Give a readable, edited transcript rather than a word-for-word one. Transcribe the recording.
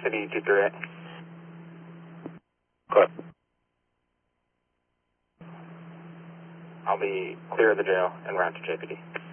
City 238. Clear. I'll be clear of the jail and route to JPD.